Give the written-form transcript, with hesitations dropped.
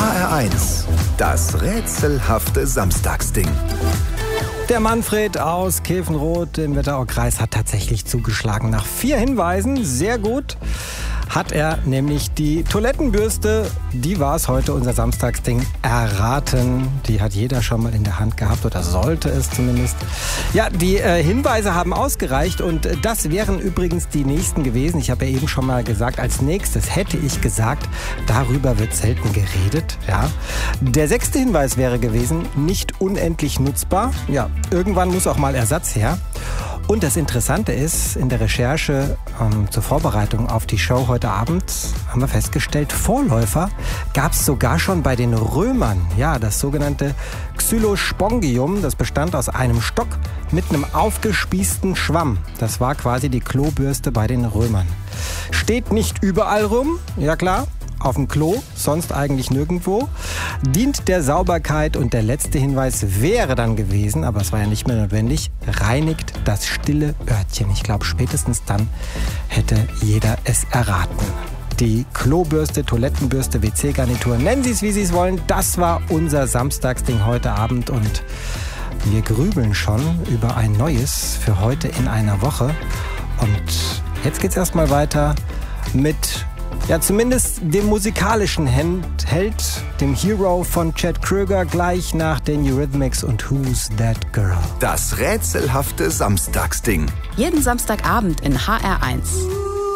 HR1, das rätselhafte Samstagsding. Der Manfred aus Käfenrot im Wetteraukreis hat tatsächlich zugeschlagen. Nach 4 Hinweisen, sehr gut, hat er nämlich die Toilettenbürste, die war es heute, unser Samstagsding, erraten. Die hat jeder schon mal in der Hand gehabt oder sollte es zumindest. Ja, die Hinweise haben ausgereicht und das wären übrigens die nächsten gewesen. Ich habe ja eben schon mal gesagt, als nächstes hätte ich gesagt, darüber wird selten geredet. Ja. Der 6. Hinweis wäre gewesen, nicht unendlich nutzbar. Ja, irgendwann muss auch mal Ersatz her. Und das Interessante ist, in der Recherche zur Vorbereitung auf die Show heute Abend haben wir festgestellt, Vorläufer gab es sogar schon bei den Römern. Ja, das sogenannte Xylospongium, das bestand aus einem Stock mit einem aufgespießten Schwamm. Das war quasi die Klobürste bei den Römern. Steht nicht überall rum, ja klar. Auf dem Klo, sonst eigentlich nirgendwo, dient der Sauberkeit und der letzte Hinweis wäre dann gewesen, aber es war ja nicht mehr notwendig, reinigt das stille Örtchen. Ich glaube, spätestens dann hätte jeder es erraten. Die Klobürste, Toilettenbürste, WC-Garnitur, nennen Sie es, wie Sie es wollen, das war unser Samstagsding heute Abend und wir grübeln schon über ein neues für heute in einer Woche. Und jetzt geht's erstmal weiter mit zumindest dem musikalischen Held, dem Hero von Chad Kroeger, gleich nach den Eurythmics und Who's That Girl? Das rätselhafte Samstagsding. Jeden Samstagabend in HR1.